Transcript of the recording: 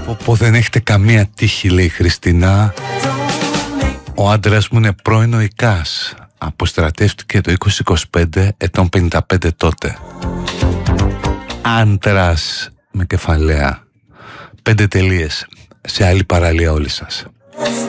Πω δεν έχετε καμία τύχη, λέει η Χριστίνα. Ο άντρας μου είναι πρώην οικάς. Αποστρατεύτηκε το 2025, ετών 55 τότε. Άντρας με κεφαλαία. 5 τελείες. Σε άλλη παραλία όλοι σας.